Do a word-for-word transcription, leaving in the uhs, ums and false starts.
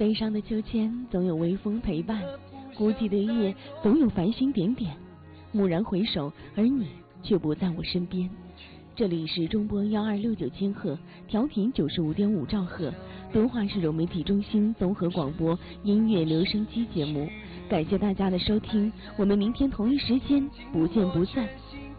悲伤的秋千总有微风陪伴，孤寂的夜总有繁星点点。蓦然回首，而你却不在我身边。这里是中波幺二六九千赫，调频九十五点五兆赫，敦化市融媒体中心综合广播音乐留声机节目。感谢大家的收听，我们明天同一时间不见不散。